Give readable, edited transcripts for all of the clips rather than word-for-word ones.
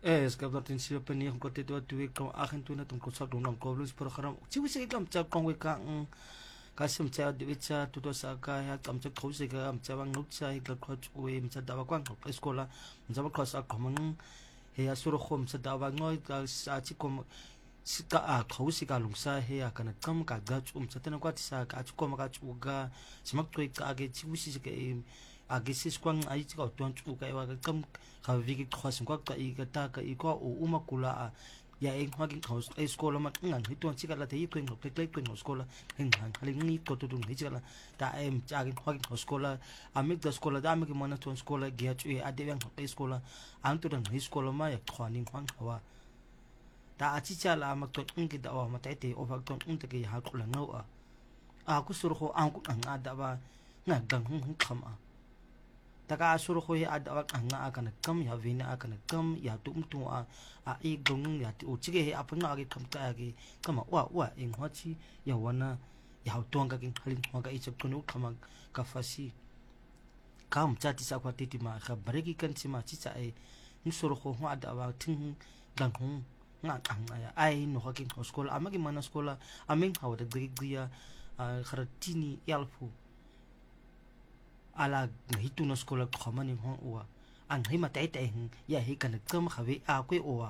Es que hablar tensión penía con corte de tu con Argentina con cosa de un goblins program. Si we say come chat con we kan kasim cha de vicha tu sa ka ya kam cha khose ka am cha bang nuk cha ka khot we am cha da ba kwang ko eskola am cha ba khosa komang he ya suru khom cha da ba ngoi ka sa chi kom sika a khose ka lungsa he ya kana kam ka ga chum cha tena kwat sa ka chu kom ka chu ga simak to ka ge chi usi ke agesis kwang ai chi ka tuan chu ka wa kam ka vigi khwas kwa ka I ka ta ka I ko o uma kula a ya eng hagin khaus ai skola ma ngan hi tuan chi ka la thei kweng klek klek kweng skola heng han hali ni ko tu ni chi ka la ta em cha gin hagin skola amik da skola da amik mana tuan skola ge chu e ade yang ai skola an tu dang hi skola ma ya khwani khwang hawa ta a chi cha la mak to ngi da wa ma tai te o bak ton ngi ke ha ko la ngau a ku sur kho an ku an ada ba nga gang hung kham a taka suru ko he ada anga akana kam ya vina akana kam ya tum tu a I gong ya o chige he apna age kam ta age kama wa eng hachi ya wana ya tuang ka king halin ga I chap kunu kama ka fasi kam chati sa kwati ti ma kha baregi kan si ma chi cha e ni suru ko ho ada wa ting gang hung nga anga ya ai no haking skola amagi mana skola aming hawa da gria kharatini yalfu ala hitu na skola khama ni ho wa ang hi ma tai tai ya hi kan kam khawe a kwe owa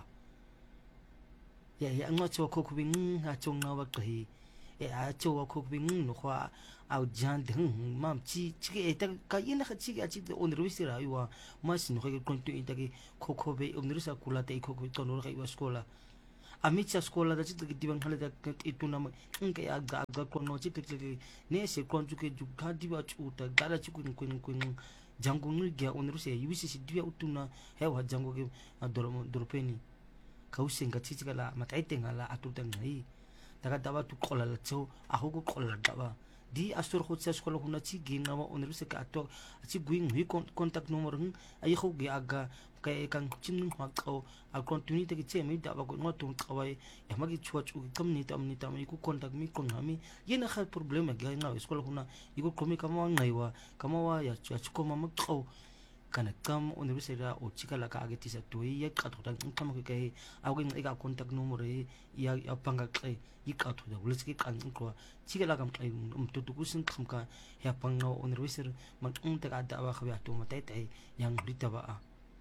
ya ang cho ko ku bing ha chong na wa hi e a cho ko ku bing no khwa au jan ding mam chi e ta ka yin kha chi a chi on ruisi ra wa mas no ke kon tu ita ke ko be on ruisa kula te ko to no ga wa skola amicha skola da chit di bang hale da itu na ke aga ko no chit ke ne se kon ju ke ju ga di ba chu ta ga da chi kun jangu ngi ga on ruse yusi si dia utuna he wa jangu ke doropeni kausen ga chit ga la matai tenga la atu da ngai daga da ba tu kola la cho a ho ko kola da ba di astur khut sa skola huna chi gi na wa on ruse ka to chi guing hui contact number ai ho ge aga kay kang chin hwa ko al continue te che mi da ba ko ngotum kawai ya magi chua chu kam ni tam ku contact mi kon hami yena kha problem ga na school huna igo komi kama ngai wa kama wa ya chu ko ma ko kana kam university o chikala ka age tisa to ya ka to dan kam ko kai ago ngai ga contact number ya panga kai ka to da ulis ki kan ko chikala kam kai to kusin kam ka ya panga university man ta ga da ba khawa to ma tai tai yang rita ba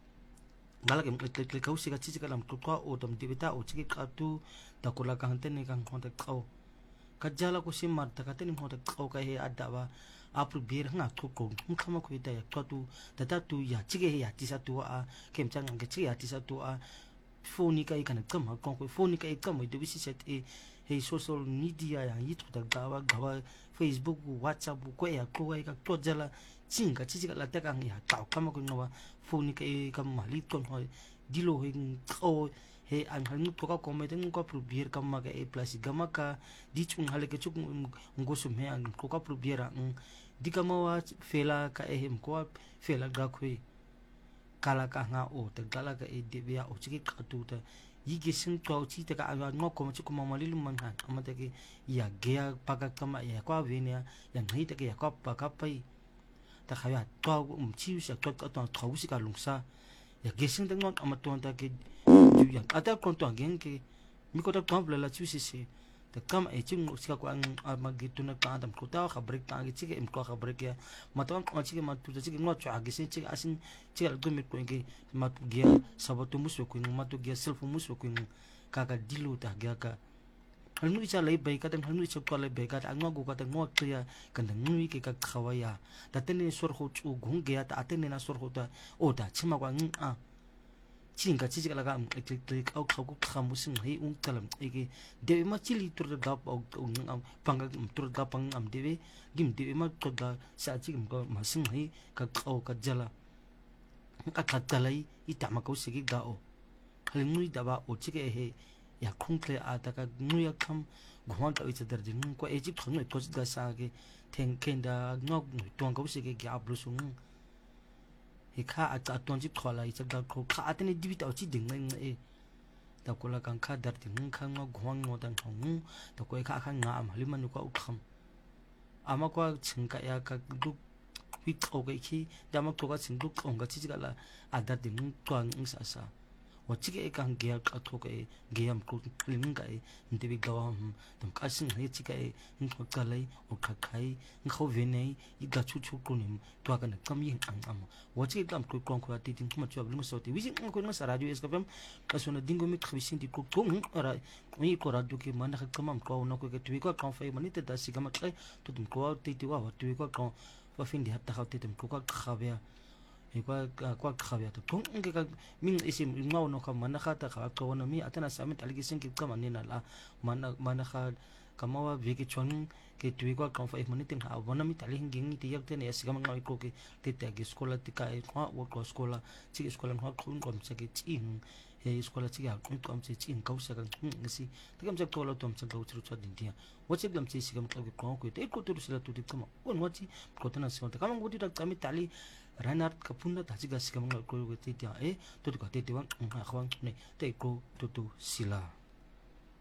galak klik kausi ka chichi kalam tukwa o tam dibita o chiki katu takula ka hantene kan honta kau kajala ko simar takate ni honta kau ka he ada ba apru bir nga tukko khama ko ita ya katu tata tu ya chige he ya tisa tu a kem chang nge chige ya tisa tu a phone ka ikana kam ha kon ko phone ka ikam de bisi set e he social media ya yitu da gawa Facebook WhatsApp ko ya ko ka to jala chinga chichi ka la ta kang ya ta kama ko no phone ka kam mali ton ho dilo hin ko he an han to ka ko meten ko probier kam ma ka e plus gama ka di chung hale ke chung ngosum he an ko ka probiera di kama wa fela ka e hem ko fela ga khoi kala ka nga o te gala ka e de bia o chiki ka tu ta yige sin to chi te ka ngo ko chi ko ma lilu man han amate ke ya gea paga kama ya kwa venia ya ngai te ke ya kwa pa ka pai ta khaya to chi sa to ka to thausi ka lungsa ya gesin te ngot amaton ta ke ju ya ata kon to gen ke mi ko ta komple la chu si se ta kam e chung ska ko ang magitu na ka adam ko ta khabrik ta gi chi ke im ko khabrik ya maton ko chi ke ma tu chi ke ngot cha gesin chi asin chi al gumi ko ke ma tu gia sabatu musu ko ma tu gia self musu ko ka ka dilu ta ga ka halnu cha lai bai ka tang halnu cha ko lai bai ka ta ngo ka ta ngo ya kan ngui ke ka khawaya ta tene sor ho chu gung ge ta atene na sor ho ta o ta chima kwa a chinga chi ka laga klik au khaw ko khamusin hei kalam ege de ma chili tur da au panga tur da pang am de gim de ma to da sa chi ko masin hei ka au ka jala ka khatalai ita ma ko sigi ga o halnu da ba o chi ke he ya khungkle a ta ka nuya kham gwan ka icha dar din ko egypt khong ko da sa ke theng ken da ngok tuang ko sigi ga ablu sung he kha a cha ton jip khola icha da ko kha atene dibita chi ding ngai e ta ko la kan kha dar tin khang ngo gwang ngo dan thong ta ko kha kha nga am haliman ko kham ama ko chingka ya ka du wi ko ga ki da ma to ga ching du ko ga chi ga la a dar din twang sa sa watike kang gea qathok e gea mqu linga e ndibi gawam dum kasin hechika e nqoqalai oqhaqhai ngkhovenei igachuchu kunim to kana qamyin angam watike kam qu qonqwa titin kuma chwa blingo sote wisi ngko ngasa radio eskapem kasona dingo mi khwisin di qu ara mi ko radio ke man khaqamam ko no ko ke twi ko qonfai manite da sigama qai to dum ko titi wa twi ko qon wa fin di hatta khawte dum ko khabya kwa khabya to kung ka ming isim ngaw no ka manakha ta kha ko no mi atana samit aligisin ki ka manina la manakha kamawa veki chon ke tui kwa kan fa imanitin ha wana mi tali hinging ti yak tene asigam ngaw ko ke te te gi skola ti ka kwa wo ko skola chi skola ha khun kom se ke chin he skola chi ya kun kom se chin kau sa kan ngisi te kam se to lo tom se go tru cha din dia wo che gam chi sigam ko ko te ko tu sila tu ti kama on wo chi ko tana se ta kama ngoti ta kami tali Reinhard kapunda ta siga sigam ngaw ko te dia e to ka te te wan ha khwan ne te ko tu sila